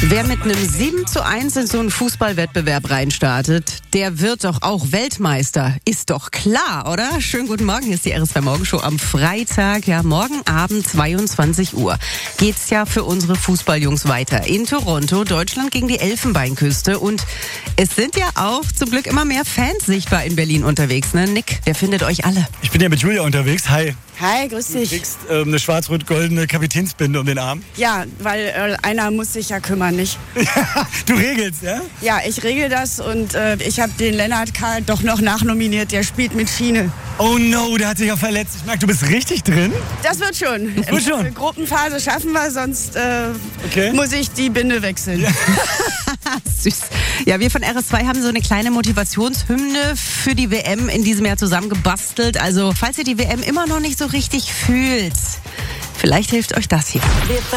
Wer mit einem 7:1 in so einen Fußballwettbewerb reinstartet, der wird doch auch Weltmeister. Ist doch klar, oder? Schönen guten Morgen, hier ist die RS2 Morgenshow am Freitag. Ja, morgen Abend 22 Uhr geht's ja für unsere Fußballjungs weiter. In Toronto, Deutschland gegen die Elfenbeinküste. Und es sind ja auch zum Glück immer mehr Fans sichtbar in Berlin unterwegs. Ne? Nick, wer findet euch alle? Ich bin ja mit Julia unterwegs. Hi. Hi, grüß dich. Du kriegst eine schwarz-rot-goldene Kapitänsbinde um den Arm. Ja, weil einer muss sich ja kümmern, nicht? Du regelst, ja? Ja, ich regel das und ich habe den Lennart Karl doch noch nachnominiert. Der spielt mit Schiene. Oh no, der hat sich ja verletzt. Ich merke, du bist richtig drin. Das wird schon. Wird schon. Gruppenphase schaffen wir, sonst Okay. muss ich die Binde wechseln. Ja. Süß. Ja, wir von RS2 haben so eine kleine Motivationshymne für die WM in diesem Jahr zusammengebastelt. Also, falls ihr die WM immer noch nicht so richtig fühlt, vielleicht hilft euch das hier.